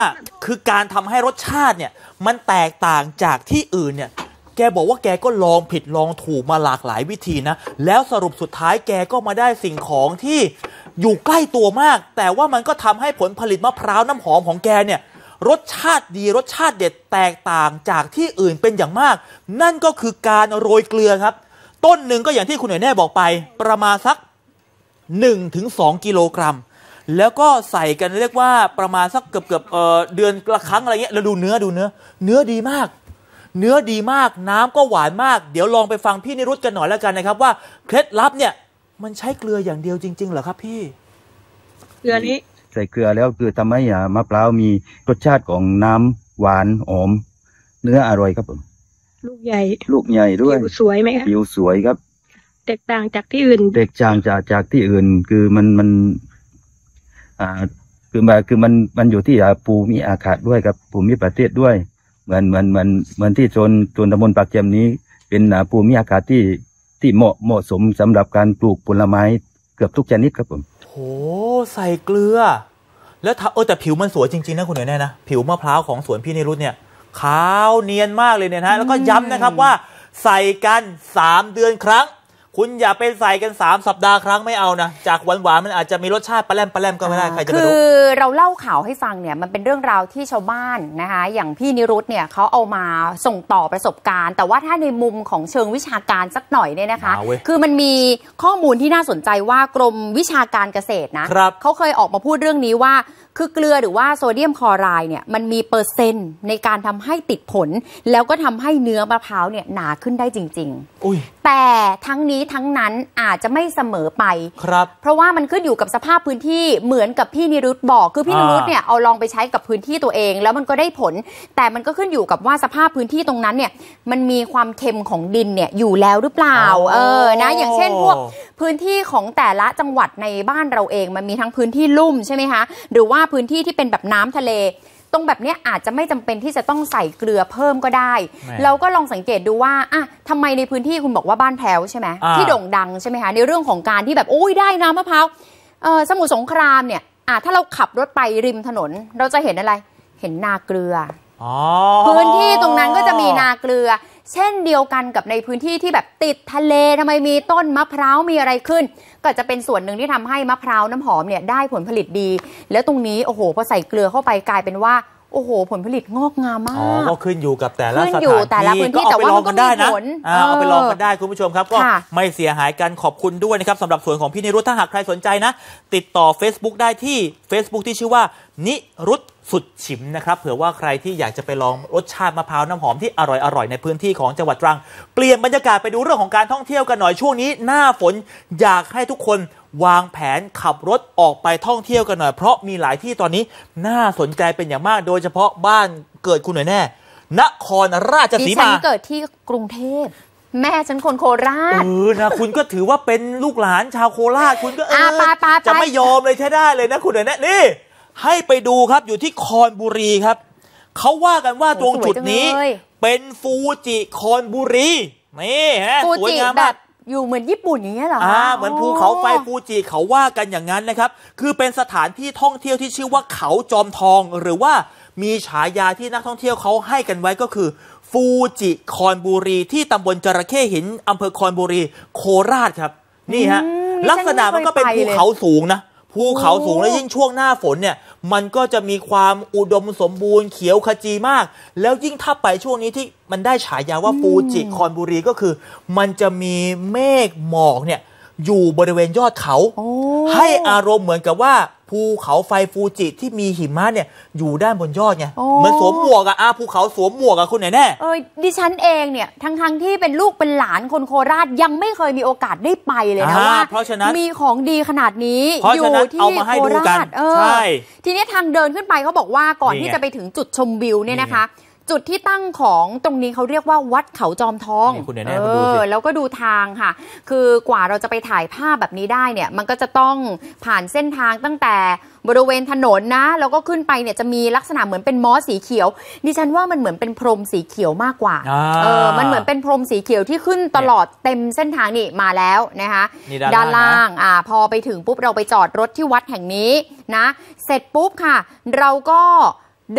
คือการทำให้รสชาติเนี่ยมันแตกต่างจากที่อื่นเนี่ยแกบอกว่าแกก็ลองผิดลองถูกมาหลากหลายวิธีนะแล้วสรุปสุดท้ายแกก็มาได้สิ่งของที่อยู่ใกล้ตัวมากแต่ว่ามันก็ทำให้ผลผลิตมะพร้าวน้ำหอมของแกเนี่ยรสชาติดีรสชาติเด็ดแตกต่างจากที่อื่นเป็นอย่างมากนั่นก็คือการโรยเกลือครับต้นหนึ่งก็อย่างที่คุณหน่อยแน่บอกไปประมาณสัก 1-2 กิโลกรัมแล้วก็ใส่กันเรียกว่าประมาณสักเกือบเดือนละครั้งอะไรเงี้ยแล้วดูเนื้อดีมากเนื้อดีมากน้ำก็หวานมากเดี๋ยวลองไปฟังพี่นิรุตกันหน่อยแล้วกันนะครับว่าเคล็ดลับเนี่ยมันใช้เกลืออย่างเดียวจริงๆเหรอครับพี่เกลือนี้ใส่เกลือแล้วคือทำให้มะพร้าวมีรสชาติของน้ำหวานหอมเนื้ออร่อยครับผมลูกใหญ่ด้วยผิวสวยไหมครับผิวสวยครับแตกต่างจากที่อื่นแตกต่างจากที่อื่นคือมันคือมันอยู่ที่ภูมิอากาศด้วยครับภูมิประเทศด้วยเหมือนที่โซนตำบลปากแจ่มนี้เป็นภูมิอากาศที่เหมาะสมสำหรับการปลูกผลไม้เกือบทุกชนิดครับผมโอ้ใส่เกลือแล้วแต่ผิวมันสวยจริงๆนะคุณหน่อยแน่นะผิวมะพร้าวของสวนพี่นิรุตเนี่ยขาวเนียนมากเลยเนี่ยนะแล้วก็ย้ำนะครับว่าใส่กัน3 เดือนครั้งคุณอย่าไปใส่กัน3 สัปดาห์ครั้งไม่เอานะจากหวานๆมันอาจจะมีรสชาติปลาแรมก็ไม่ได้ใครจะไปรู้คือเราเล่าข่าวให้ฟังเนี่ยมันเป็นเรื่องราวที่ชาวบ้านนะคะอย่างพี่นิรุตเนี่ยเขาเอามาส่งต่อประสบการณ์แต่ว่าถ้าในมุมของเชิงวิชาการสักหน่อยเนี่ยนะคะคือมันมีข้อมูลที่น่าสนใจว่ากรมวิชาการเกษตรนะเขาเคยออกมาพูดเรื่องนี้ว่าคือเกลือหรือว่าโซเดียมคลอไรด์เนี่ยมันมีเปอร์เซ็นต์ในการทำให้ติดผลแล้วก็ทำให้เนื้อมะพร้าวเนี่ยหนาขึ้นได้จริงๆแต่ทั้งนี้ทั้งนั้นอาจจะไม่เสมอไปเพราะว่ามันขึ้นอยู่กับสภาพพื้นที่เหมือนกับพี่นิรุตบอกคือพี่นิรุตเนี่ยเอาลองไปใช้กับพื้นที่ตัวเองแล้วมันก็ได้ผลแต่มันก็ขึ้นอยู่กับว่าสภาพพื้นที่ตรงนั้นเนี่ยมันมีความเค็มของดินเนี่ยอยู่แล้วหรือเปล่านะอย่างเช่นพวกพื้นที่ของแต่ละจังหวัดในบ้านเราเองมันมีทั้งพื้นที่ลุ่มใช่ไหมคะหรือว่าพื้นที่ที่เป็นแบบน้ำทะเลตรงแบบนี้อาจจะไม่จำเป็นที่จะต้องใส่เกลือเพิ่มก็ได้เราก็ลองสังเกตดูว่าทำไมในพื้นที่คุณบอกว่าบ้านแพ้วใช่ไหมที่โด่งดังใช่ไหมคะในเรื่องของการที่แบบโอ้ยได้น้ำมะพร้าวสมุทรสงครามเนี่ยถ้าเราขับรถไปริมถนนเราจะเห็นอะไรเห็นนาเกลือพื้นที่ตรงนั้นก็จะมีนาเกลือเช่นเดียวกันกับในพื้นที่ที่แบบติดทะเลทำไมมีต้นมะพร้าวมีอะไรขึ้นก็จะเป็นส่วนหนึ่งที่ทำให้มะพร้าวน้ำหอมเนี่ยได้ผลผลิตดีแล้วตรงนี้โอ้โหพอใส่เกลือเข้าไปกลายเป็นว่าโอ้โหผลผลิตงอกงามมากก็ขึ้นอยู่กับแต่ละสถานที่ก็เอาไปลองกันได้นะเอาไปลองกันได้คุณผู้ชมครับก็ไม่เสียหายกันขอบคุณด้วยนะครับสำหรับสวนของพี่นิรุตถ้าหากใครสนใจนะติดต่อ Facebook ได้ที่ Facebook ที่ชื่อว่านิรุตสุดฉิมนะครับเผื่อว่าใครที่อยากจะไปลองรสชาติมะพร้าวน้ำหอมที่อร่อยในพื้นที่ของจังหวัดตรังเปลี่ยนบรรยากาศไปดูเรื่องของการท่องเที่ยวกันหน่อยช่วงนี้หน้าฝนอยากให้ทุกคนวางแผนขับรถออกไปท่องเที่ยวกันหน่อยเพราะมีหลายที่ตอนนี้น่าสนใจเป็นอย่างมากโดยเฉพาะบ้านเกิดคุณหน่อยแน่นครราชสีมาดิฉันเกิดที่กรุงเทพแม่ฉันคนโคราชนะคุณก็ถือว่าเป็นลูกหลานชาวโคราชคุณก็จะไม่ยอมเลยใช่ได้เลยนะคุณหน่อยแน่นี่ให้ไปดูครับอยู่ที่คอนบุรีครับเขาว่ากันว่าตรงจุดนี้เป็นฟูจิคอนบุรีนี่ฮะสวยงามแบบอยู่เหมือนญี่ปุ่นอย่างเงี้ยเหรอเหมือนภูเขาไฟฟูจิเขาว่ากันอย่างนั้นนะครับคือเป็นสถานที่ท่องเที่ยวที่ชื่อว่าเขาจอมทองหรือว่ามีฉายาที่นักท่องเที่ยวเขาให้กันไว้ก็คือฟูจิคอนบุรีที่ตำบลจระเข้หินอำเภอคอนบุรีโคราชครับนี่ฮะลักษณะมันก็เป็นภูเขาสูงนะภูเขาสูงและยิ่งช่วงหน้าฝนเนี่ยมันก็จะมีความอุดมสมบูรณ์เขียวขจีมากแล้วยิ่งถ้าไปช่วงนี้ที่มันได้ฉายาว่าฟูจิคอนบุรีก็คือมันจะมีเมฆหมอกเนี่ยอยู่บริเวณยอดเขาให้อารมณ์เหมือนกับว่าภูเขาไฟฟูจิที่มีหิมะเนี่ยอยู่ด้านบนยอดไงเหมือนสวมหมวกภูเขาสวมหมวกคุณไหนแน่ดิฉันเองเนี่ยทั้งที่เป็นลูกเป็นหลานคนโคราชยังไม่เคยมีโอกาสได้ไปเลยนะว่าเพราะฉะนั้นมีของดีขนาดนี้อยู่ที่โคราชใช่ทีนี้ทางเดินขึ้นไปเขาบอกว่าก่อนที่จะไปถึงจุดชมวิวเนี่ยนะคะจุดที่ตั้งของตรงนี้เขาเรียกว่าวัดเขาจอมทองแล้วก็ดูทางค่ะคือกว่าเราจะไปถ่ายภาพแบบนี้ได้เนี่ยมันก็จะต้องผ่านเส้นทางตั้งแต่บริเวณถนนนะแล้วก็ขึ้นไปเนี่ยจะมีลักษณะเหมือนเป็นมอสสีเขียวดิฉันว่ามันเหมือนเป็นพรมสีเขียวมากกว่ามันเหมือนเป็นพรมสีเขียวที่ขึ้นตลอดเต็มเส้นทางนี่มาแล้วนะคะด้านล่างพอไปถึงปุ๊บเราไปจอดรถที่วัดแห่งนี้นะเสร็จปุ๊บค่ะเราก็